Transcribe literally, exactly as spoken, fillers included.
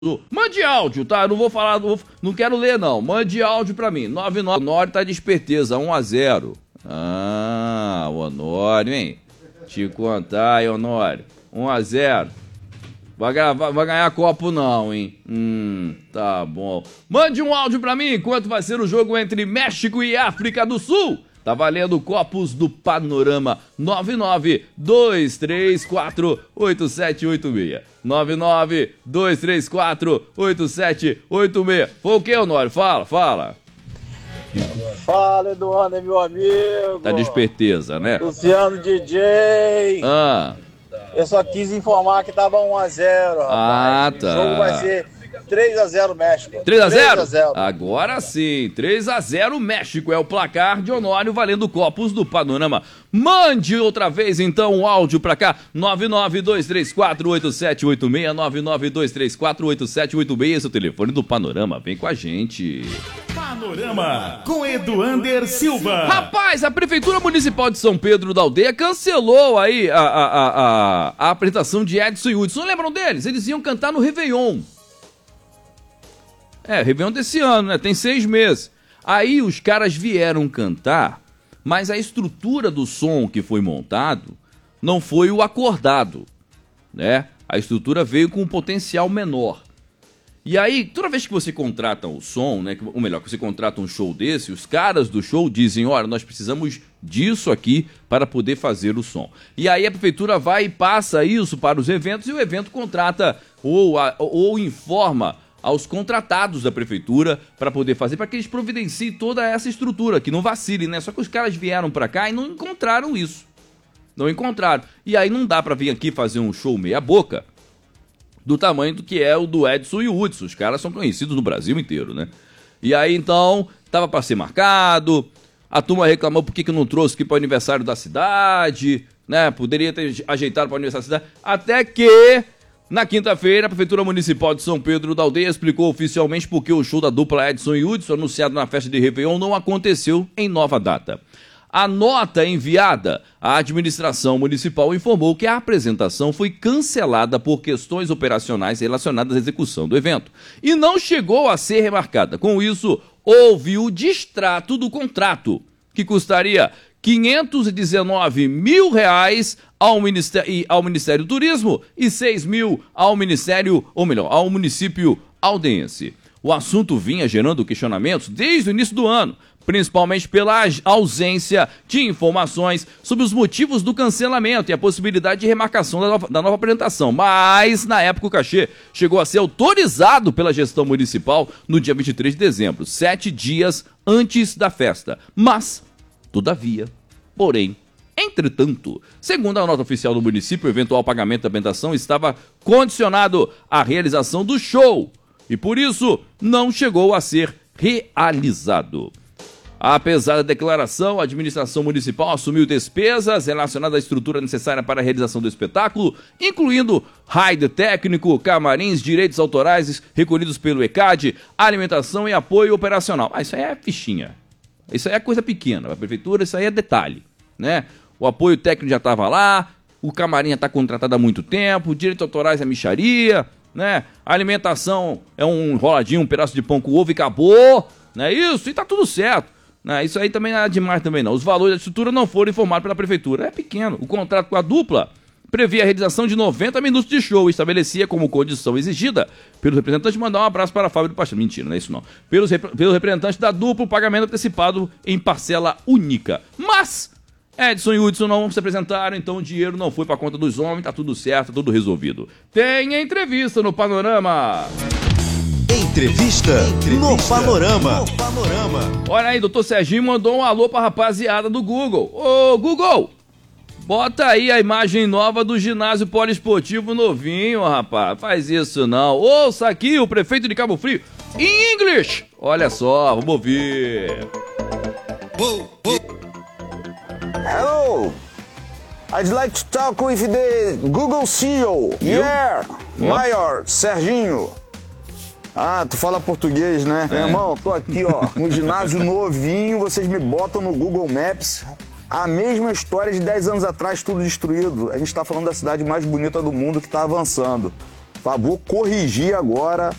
Mande áudio, tá? Eu não vou falar, não, vou, não quero ler não. Mande áudio pra mim. nove nove. O Honório tá de esperteza, um a zero. Ah, o Honório, hein? Te contar, hein, Honório. um a zero. Vai, vai, vai ganhar copo não, hein? Hum, tá bom. Mande um áudio pra mim enquanto vai ser o jogo entre México e África do Sul. Tá valendo copos do Panorama. Nove nove dois três quatro oito sete oito seis. Nove nove dois três quatro oito sete oito seis. Foi o que, Honório? Fala, fala. Fala, Eduardo, é meu amigo. Tá de esperteza, né? Luciano D J. Ah. Eu só quis informar que tava um a zero, rapaz. Ah, tá. O jogo vai ser três a zero México. três a zero? Agora sim, três a zero México é o placar de Honório valendo copos do Panorama. Mande outra vez então o áudio pra cá, nove nove dois três quatro oito sete oito seis, nove nove dois três quatro oito sete oito seis, esse é o telefone do Panorama, vem com a gente. Panorama com Eduander Silva. Rapaz, a Prefeitura Municipal de São Pedro da Aldeia cancelou aí a, a, a, a, a apresentação de Edson e Hudson. Lembram deles? Eles iam cantar no Réveillon. É, Réveillon desse ano, né? Tem seis meses. Aí os caras vieram cantar, mas a estrutura do som que foi montado não foi o acordado, né? A estrutura veio com um potencial menor. E aí, toda vez que você contrata o som, né? Ou melhor, que você contrata um show desse, os caras do show dizem, olha, nós precisamos disso aqui para poder fazer o som. E aí a prefeitura vai e passa isso para os eventos e o evento contrata ou, ou informa aos contratados da prefeitura para poder fazer, para que eles providenciem toda essa estrutura, que não vacile, né? Só que os caras vieram para cá e não encontraram isso. Não encontraram. E aí não dá para vir aqui fazer um show meia boca do tamanho do que é o do Edson e o Hudson. Os caras são conhecidos no Brasil inteiro, né? E aí então, tava para ser marcado, a turma reclamou por que que não trouxe aqui para o aniversário da cidade, né? Poderia ter ajeitado para o aniversário da cidade, até que na quinta-feira, a Prefeitura Municipal de São Pedro da Aldeia explicou oficialmente por que o show da dupla Edson e Hudson, anunciado na festa de Réveillon, não aconteceu em nova data. A nota enviada à administração municipal informou que a apresentação foi cancelada por questões operacionais relacionadas à execução do evento e não chegou a ser remarcada. Com isso, houve o distrato do contrato, que custaria quinhentos e dezenove mil reais ao Ministério, ao Ministério do Turismo e seis mil ao Ministério, ou melhor, ao município aldense. O assunto vinha gerando questionamentos desde o início do ano, principalmente pela ausência de informações sobre os motivos do cancelamento e a possibilidade de remarcação da nova, da nova apresentação. Mas, na época, o cachê chegou a ser autorizado pela gestão municipal no dia vinte e três de dezembro, sete dias antes da festa. Mas, todavia, porém, entretanto, segundo a nota oficial do município, o eventual pagamento da apresentação estava condicionado à realização do show e, por isso, não chegou a ser realizado. Apesar da declaração, a administração municipal assumiu despesas relacionadas à estrutura necessária para a realização do espetáculo, incluindo raid técnico, camarins, direitos autorais recolhidos pelo E C A D, alimentação e apoio operacional. Ah, isso aí é fichinha. Isso aí é coisa pequena. A prefeitura, isso aí é detalhe, né? O apoio técnico já estava lá, o camarim já está contratado há muito tempo, direitos autorais é mixaria, né? A alimentação é um enroladinho, um pedaço de pão com ovo e acabou, né? Isso, e tá tudo certo. Né? Isso aí também não é demais também não. Os valores da estrutura não foram informados pela prefeitura. É pequeno. O contrato com a dupla previa a realização de noventa minutos de show e estabelecia como condição exigida pelos representantes, mandar um abraço para a Fábio do Pastor. Mentira, não é isso não. Pelos, pelos representantes da dupla, o pagamento antecipado em parcela única. Mas Edson e Hudson não se apresentaram, então o dinheiro não foi para conta dos homens, tá tudo certo, tá tudo resolvido. Tem entrevista no Panorama. Entrevista, Entrevista no, Panorama. no Panorama. Olha aí, doutor Serginho mandou um alô pra rapaziada do Google. Ô, Google, bota aí a imagem nova do ginásio poliesportivo novinho, rapaz. Faz isso não. Ouça aqui o prefeito de Cabo Frio, em inglês. Olha só, vamos ouvir. Hello, I'd like to talk with the Google C E O. Yeah, Mayor Serginho. Ah, tu fala português, né? É. Meu irmão, tô aqui, ó, um ginásio novinho, vocês me botam no Google Maps. A mesma história de dez anos atrás, tudo destruído. A gente tá falando da cidade mais bonita do mundo que tá avançando. Favor corrigir agora